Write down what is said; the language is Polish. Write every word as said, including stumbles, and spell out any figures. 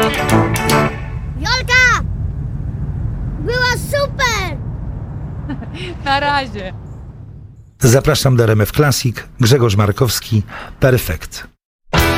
Jolka! Była super! Na razie. Zapraszam do R M F Classic. Grzegorz Markowski. Perfekt.